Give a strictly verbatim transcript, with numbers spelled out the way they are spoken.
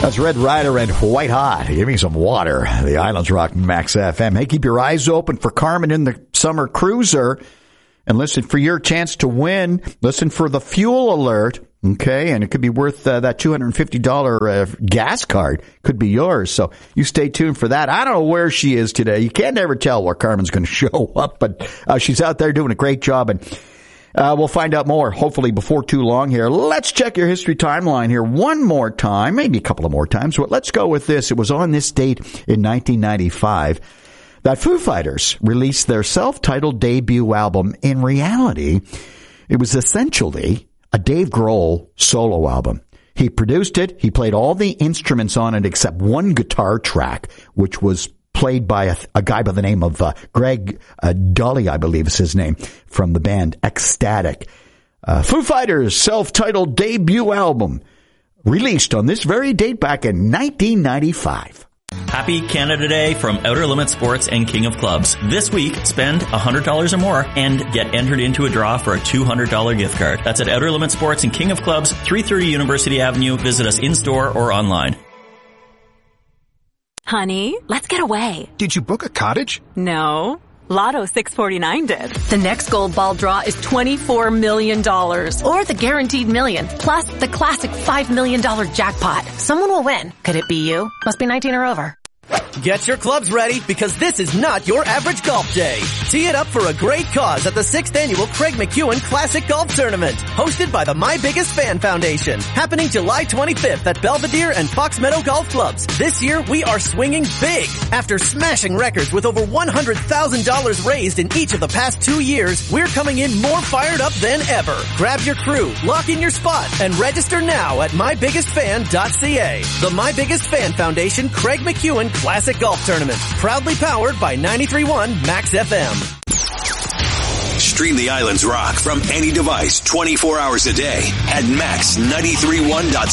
That's Red Rider and White Hot. Give me some water. The Islands Rock Max F M. Hey, keep your eyes open for Carmen in the Summer Cruiser. And listen for your chance to win. Listen for the fuel alert. Okay, and it could be worth uh, that two hundred fifty dollars uh, gas card. Could be yours. So you stay tuned for that. I don't know where she is today. You can't ever tell where Carmen's going to show up, but uh, she's out there doing a great job. And Uh, we'll find out more, hopefully, before too long here. Let's check your history timeline here one more time, maybe a couple of more times. But let's go with this. It was on this date in nineteen ninety-five that Foo Fighters released their self-titled debut album. In reality, it was essentially a Dave Grohl solo album. He produced it. He played all the instruments on it except one guitar track, which was played by a, a guy by the name of uh, Greg uh, Dully, I believe is his name, from the band Ecstatic. Uh, Foo Fighters' self-titled debut album, released on this very date back in nineteen ninety-five. Happy Canada Day from Outer Limits Sports and King of Clubs. This week, spend one hundred dollars or more and get entered into a draw for a two hundred dollars gift card. That's at Outer Limits Sports and King of Clubs, three thirty University Avenue. Visit us in-store or online. Honey, let's get away. Did you book a cottage? No. Lotto six forty-nine did. The next gold ball draw is twenty-four million dollars. Or the guaranteed million, plus the classic five million dollars jackpot. Someone will win. Could it be you? Must be nineteen or over. Get your clubs ready because this is not your average golf day. Tee it up for a great cause at the sixth Annual Craig McEwen Classic Golf Tournament, hosted by the My Biggest Fan Foundation, happening July twenty-fifth at Belvedere and Fox Meadow Golf Clubs. This year, we are swinging big. After smashing records with over one hundred thousand dollars raised in each of the past two years, we're coming in more fired up than ever. Grab your crew, lock in your spot, and register now at my biggest fan dot c a. The My Biggest Fan Foundation Craig McEwen Classic Golf Tournament, proudly powered by ninety-three point one Max F M. Stream the Islands Rock from any device twenty-four hours a day at max nine three one dot